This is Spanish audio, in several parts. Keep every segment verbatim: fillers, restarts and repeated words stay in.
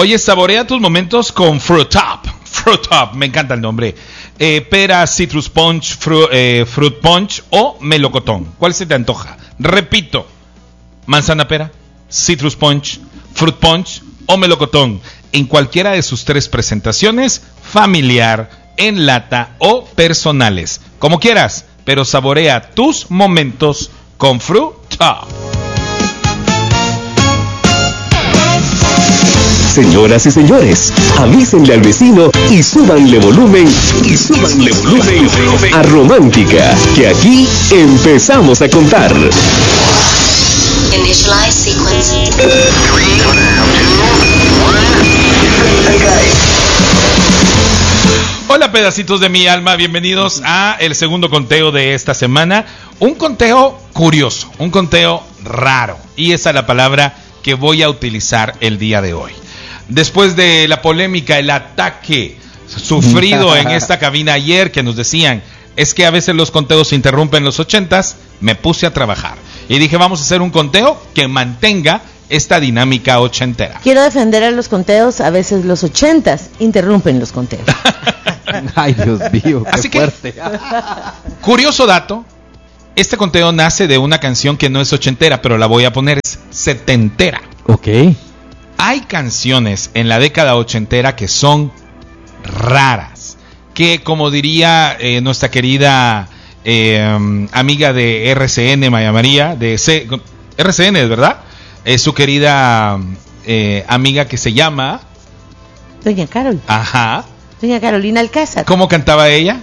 Oye, saborea tus momentos con Fruit Top. Fruit Top, me encanta el nombre. Eh, pera, Citrus Punch, fru, eh, Fruit Punch o melocotón. ¿Cuál se te antoja? Repito, manzana pera, Citrus Punch, Fruit Punch o melocotón. En cualquiera de sus tres presentaciones, familiar, en lata o personales. Como quieras, pero saborea tus momentos con Fruit Top. Señoras y señores, avísenle al vecino y súbanle volumen, y súbanle volumen a Romántica, que aquí empezamos a contar. Initialize sequence. Hola pedacitos de mi alma, bienvenidos a el segundo conteo de esta semana. Un conteo curioso, un conteo raro, y esa es la palabra que voy a utilizar el día de hoy. Después de la polémica, el ataque sufrido en esta cabina ayer, que nos decían, es que a veces los conteos se interrumpen en los ochentas, me puse a trabajar. Y dije, vamos a hacer un conteo que mantenga esta dinámica ochentera. Quiero defender a los conteos, a veces los ochentas interrumpen los conteos. Ay, Dios mío, qué Así fuerte. Que, curioso dato, este conteo nace de una canción que no es ochentera, pero la voy a poner, es setentera. Ok. Hay canciones en la década ochentera que son raras, que como diría eh, nuestra querida eh, amiga de R C N, Maya María, de C, R C N, ¿verdad? Es su querida eh, amiga que se llama... Doña Carol. Ajá. Doña Carolina Alcázar. ¿Cómo cantaba ella?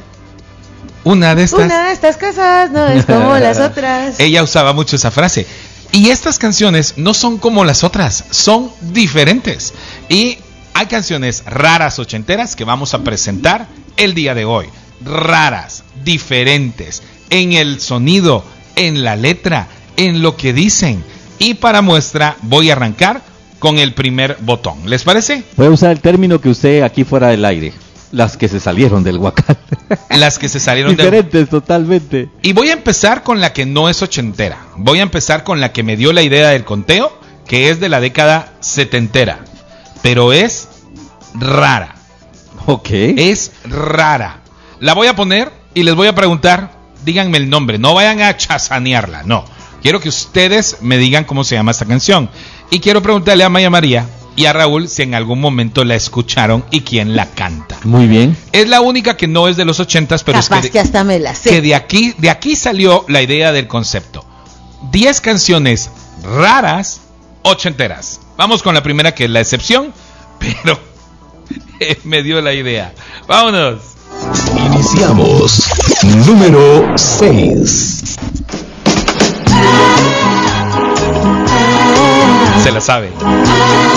Una de estas... Una de estas casas no es como las otras. Ella usaba mucho esa frase. Y estas canciones no son como las otras, son diferentes. Y hay canciones raras ochenteras que vamos a presentar el día de hoy. Raras, diferentes, en el sonido, en la letra, en lo que dicen. Y para muestra voy a arrancar con el primer botón. ¿Les parece? Voy a usar el término que usé aquí fuera del aire. Las que se salieron del huacal. Las que se salieron del... Diferentes totalmente. Y voy a empezar con la que no es ochentera. Voy a empezar con la que me dio la idea del conteo, que es de la década setentera. Pero es rara. Ok. Es rara. La voy a poner y les voy a preguntar, díganme el nombre. No vayan a chasanearla, no. Quiero que ustedes me digan cómo se llama esta canción. Y quiero preguntarle a Maya María y a Raúl si en algún momento la escucharon y quién la canta. Muy bien. Es la única que no es de los ochentas, pero Capaz es que, que hasta me la sé. que de aquí, de aquí salió la idea del concepto. Diez canciones raras ochenteras. Vamos con la primera, que es la excepción, pero me dio la idea. Vámonos. Iniciamos. Número seis. Se la sabe.